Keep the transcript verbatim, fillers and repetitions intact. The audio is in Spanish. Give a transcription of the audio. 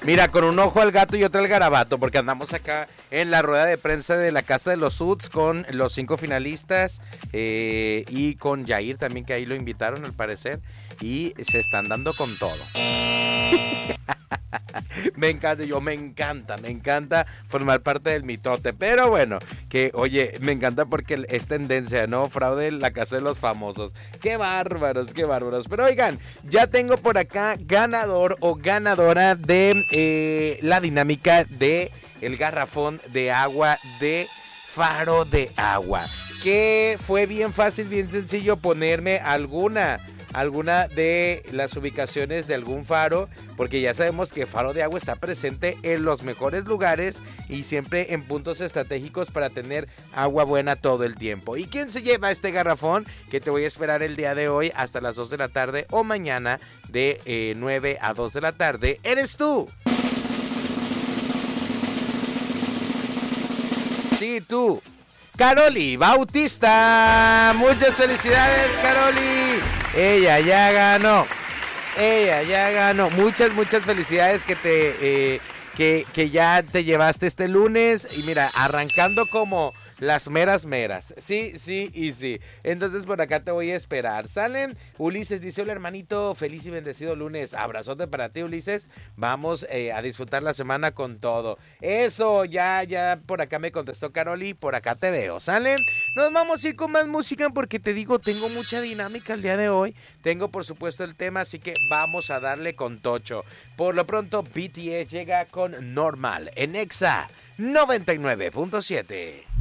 Mira, con un ojo al gato y otro al garabato, porque andamos acá en la rueda de prensa de la Casa de los Suds con los cinco finalistas eh, y con Jair también, que ahí lo invitaron al parecer, y se están dando con todo. Me encanta, yo me encanta, me encanta formar parte del mitote, pero bueno, que oye, me encanta porque es tendencia, ¿no? Fraude en la Casa de los Famosos. Qué bárbaros, qué bárbaros. Pero oigan, ya tengo por acá ganador o ganadora de eh, la dinámica de el garrafón de agua de Faro de Agua, que fue bien fácil, bien sencillo ponerme alguna alguna de las ubicaciones de algún faro, porque ya sabemos que Faro de Agua está presente en los mejores lugares y siempre en puntos estratégicos para tener agua buena todo el tiempo. ¿Y quién se lleva este garrafón? Que te voy a esperar el día de hoy hasta las dos de la tarde o mañana de eh, nueve a dos de la tarde. ¡Eres tú! Sí, tú. Caroli Bautista. Muchas felicidades, Caroli. Ella ya ganó. Ella ya ganó. Muchas, muchas felicidades que te eh, que, que ya te llevaste este lunes. Y mira, arrancando como las meras meras. Sí, sí y sí. Entonces por acá te voy a esperar. ¿Salen? Ulises dice: hola hermanito, feliz y bendecido lunes. Abrazote para ti, Ulises. Vamos eh, a disfrutar la semana con todo. Eso, ya, ya por acá me contestó Caroli. Por acá te veo. ¿Salen? Nos vamos a ir con más música porque te digo, tengo mucha dinámica el día de hoy. Tengo por supuesto el tema, así que vamos a darle con tocho. Por lo pronto, B T S llega con Normal en Exa noventa y nueve punto siete.